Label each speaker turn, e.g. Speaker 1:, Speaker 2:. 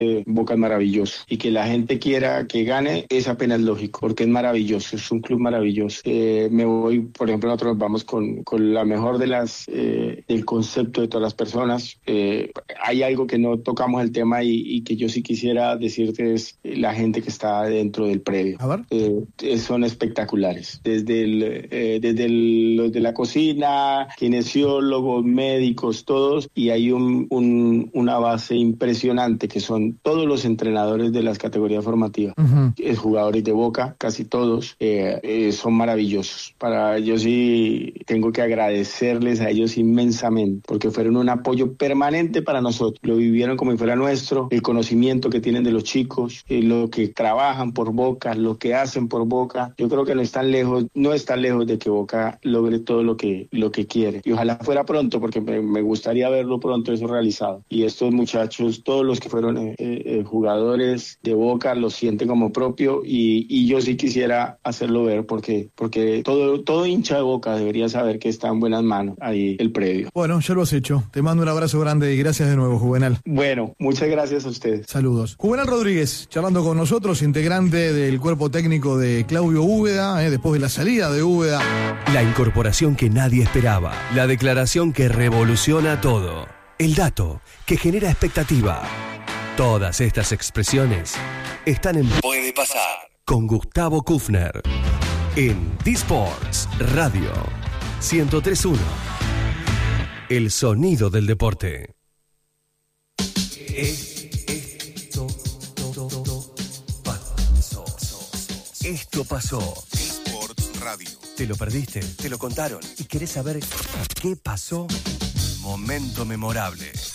Speaker 1: Boca es maravilloso. Y que la gente quiera que gane es apenas lógico, porque es maravilloso, es un club maravilloso. Me voy, por ejemplo, nosotros vamos con la mejor de del concepto de todas las personas. Hay algo que no tocamos el tema y que yo sí quisiera decirte es la gente que está dentro del predio.
Speaker 2: A ver.
Speaker 1: Son espectaculares. Desde los de la cocina, kinesiólogos, médicos, todos, y hay una base impresionante que son todos los entrenadores de las categorías formativas. Uh-huh. Jugadores de Boca, casi todos, son maravillosos. Yo sí tengo que agradecerles a ellos inmensamente, porque fueron un apoyo permanente para nosotros. Lo vivieron como si fuera nuestro, el conocimiento que tienen de los chicos, lo que trabajan por Boca, lo que hacen por Boca. Yo creo que no está lejos de que Boca logre todo lo que quiere. Y ojalá fuera pronto, porque me gustaría verlo pronto eso realizado. Y estos muchachos, todos los que fueron jugadores de Boca, lo sienten como propio, y yo sí quisiera hacerlo ver, porque todo hincha de Boca debería saber que está en buenas manos ahí el predio.
Speaker 2: Bueno, ya lo has hecho. Te mando un abrazo grande y gracias de nuevo, Juvenal.
Speaker 1: Bueno, muchas gracias a ustedes.
Speaker 2: Saludos. Juvenal Rodríguez, charlando con nosotros, integrante del cuerpo técnico de Claudio Úbeda, después de la salida de Úbeda.
Speaker 3: La incorporación que nadie esperaba. La declaración que revoluciona todo. El dato que genera expectativa. Todas estas expresiones están en Puede Pasar con Gustavo Kufner en D-Sports Radio 103.1. El sonido del deporte. Esto pasó.
Speaker 4: D-Sports Radio.
Speaker 3: ¿Te lo perdiste? ¿Te lo contaron? ¿Y querés saber qué pasó? Momento memorable.